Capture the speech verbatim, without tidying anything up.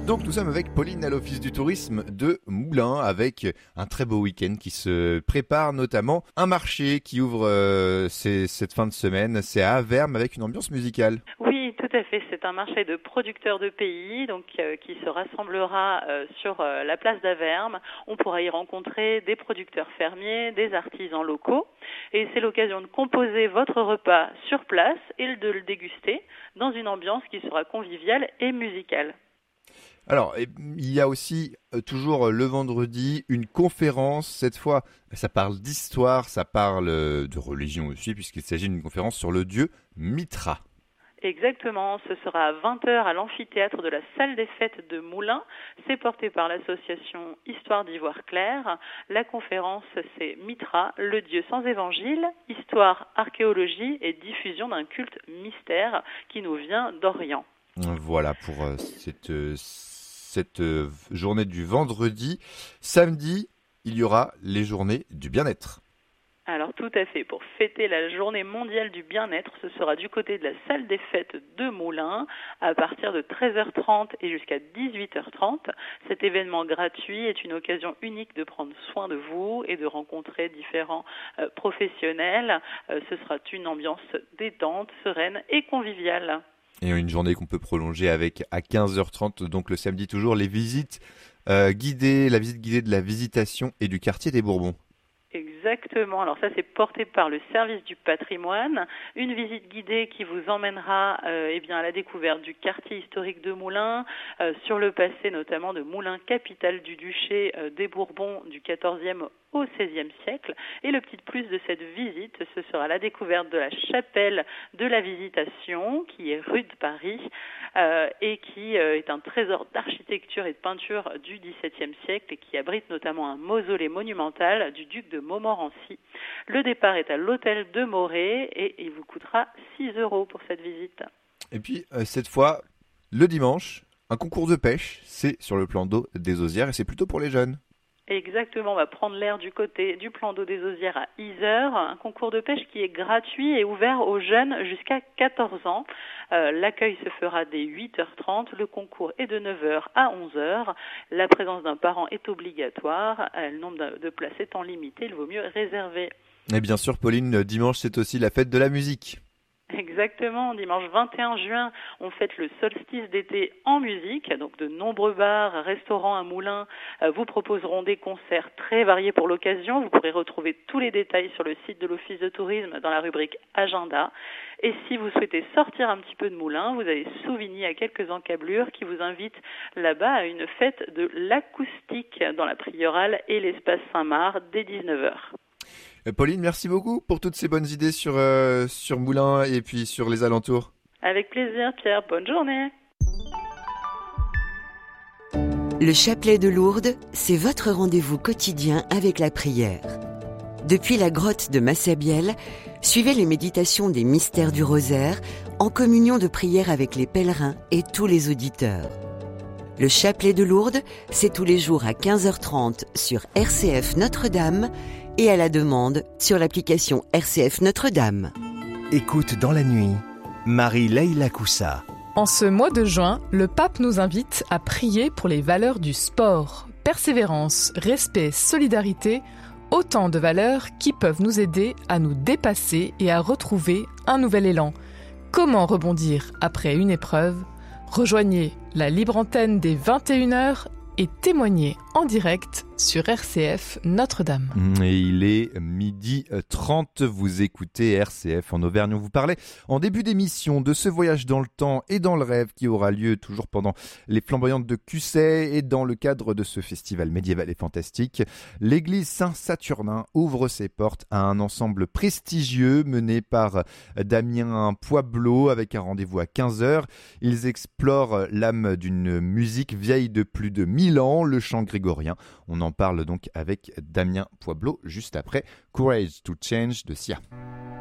Donc nous sommes avec Pauline à l'Office du tourisme de Moulins avec un très beau week-end qui se prépare, notamment un marché qui ouvre euh, ces, cette fin de semaine. C'est à Avermes avec une ambiance musicale. Oui, tout à fait. C'est un marché de producteurs de pays donc, euh, qui se rassemblera euh, sur euh, la place d'Avermes. On pourra y rencontrer des producteurs fermiers, des artisans locaux. Et c'est l'occasion de composer votre repas sur place et de le déguster dans une ambiance qui sera conviviale et musicale. Alors, il y a aussi euh, toujours le vendredi une conférence. Cette fois, ça parle d'histoire, ça parle euh, de religion aussi, puisqu'il s'agit d'une conférence sur le dieu Mitra. Exactement, ce sera à vingt heures à l'amphithéâtre de la salle des fêtes de Moulins. C'est porté par l'association Histoire d'Ivoire Clair. La conférence, c'est Mitra, le dieu sans évangile, histoire, archéologie et diffusion d'un culte mystère qui nous vient d'Orient. Voilà pour euh, cette, euh, cette euh, journée du vendredi. Samedi, il y aura les journées du bien-être. Alors tout à fait, pour fêter la journée mondiale du bien-être, ce sera du côté de la salle des fêtes de Moulins à partir de treize heures trente et jusqu'à dix-huit heures trente. Cet événement gratuit est une occasion unique de prendre soin de vous et de rencontrer différents euh, professionnels. Euh, ce sera une ambiance détente, sereine et conviviale. Et une journée qu'on peut prolonger avec à quinze heures trente, donc le samedi toujours, les visites euh, guidées, la visite guidée de la Visitation et du quartier des Bourbons. Exactement. Alors ça, c'est porté par le service du patrimoine. Une visite guidée qui vous emmènera euh, eh bien, à la découverte du quartier historique de Moulins, euh, sur le passé notamment de Moulins, capitale du duché euh, des Bourbons du quatorzième au seizième siècle. Et le petit plus de cette visite, ce sera la découverte de la chapelle de la Visitation, qui est rue de Paris, euh, et qui euh, est un trésor d'architecture et de peinture du dix-septième siècle et qui abrite notamment un mausolée monumental du duc de Montmorency. Le départ est à l'hôtel de Morée et il vous coûtera six euros pour cette visite. Et puis, euh, cette fois, le dimanche, un concours de pêche, c'est sur le plan d'eau des Osières et c'est plutôt pour les jeunes. Exactement, on va prendre l'air du côté du plan d'eau des Osières à Yzeure, un concours de pêche qui est gratuit et ouvert aux jeunes jusqu'à quatorze ans. Euh, l'accueil se fera dès huit heures trente, le concours est de neuf heures à onze heures. La présence d'un parent est obligatoire, euh, le nombre de places étant limité, il vaut mieux réserver. Et bien sûr, Pauline, dimanche, c'est aussi la fête de la musique. Exactement, dimanche vingt et un juin, on fête le solstice d'été en musique. Donc de nombreux bars, restaurants à Moulins euh, vous proposeront des concerts très variés pour l'occasion. Vous pourrez retrouver tous les détails sur le site de l'Office de tourisme dans la rubrique Agenda. Et si vous souhaitez sortir un petit peu de Moulins, vous avez Souvigny à quelques encablures qui vous invitent là-bas à une fête de l'acoustique dans la Prieurale et l'espace Saint-Marc dès dix-neuf heures. Pauline, merci beaucoup pour toutes ces bonnes idées sur, euh, sur Moulins et puis sur les alentours. Avec plaisir, Pierre. Bonne journée. Le chapelet de Lourdes, c'est votre rendez-vous quotidien avec la prière. Depuis la grotte de Massabielle, suivez les méditations des mystères du rosaire en communion de prière avec les pèlerins et tous les auditeurs. Le chapelet de Lourdes, c'est tous les jours à quinze heures trente sur R C F Notre-Dame et à la demande sur l'application R C F Notre-Dame. Écoute dans la nuit, Marie-Leila Coussa. En ce mois de juin, le pape nous invite à prier pour les valeurs du sport. Persévérance, respect, solidarité, autant de valeurs qui peuvent nous aider à nous dépasser et à retrouver un nouvel élan. Comment rebondir après une épreuve ? Rejoignez la libre antenne des vingt et une heures et témoignez en direct sur R C F Notre-Dame. Et il est midi trente, vous écoutez R C F en Auvergne. On vous parlait en début d'émission de ce voyage dans le temps et dans le rêve qui aura lieu toujours pendant les flamboyantes de Cussey et dans le cadre de ce festival médiéval et fantastique. L'église Saint-Saturnin ouvre ses portes à un ensemble prestigieux mené par Damien Poiblot avec un rendez-vous à quinze heures. Ils explorent l'âme d'une musique vieille de plus de mille ans, le chant grégorien. On en parle donc avec Damien Poiblot juste après Courage to Change de Sia.